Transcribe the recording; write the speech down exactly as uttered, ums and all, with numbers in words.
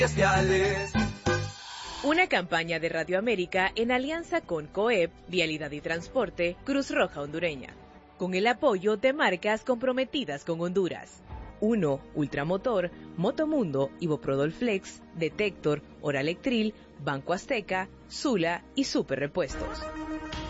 Una campaña de Radio América en alianza con COEP, Vialidad y Transporte, Cruz Roja Hondureña, con el apoyo de marcas comprometidas con Honduras. uno. Ultramotor, Motomundo, Iboprodol Flex, Detector, Oralectril, Banco Azteca, Sula y Super Repuestos.